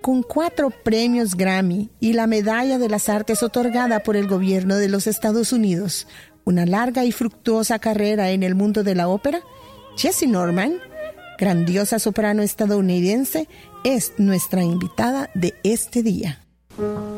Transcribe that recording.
con 4 premios Grammy y la Medalla de las Artes otorgada por el gobierno de los Estados Unidos, una larga y fructuosa carrera en el mundo de la ópera, Jessye Norman, grandiosa soprano estadounidense, es nuestra invitada de este día.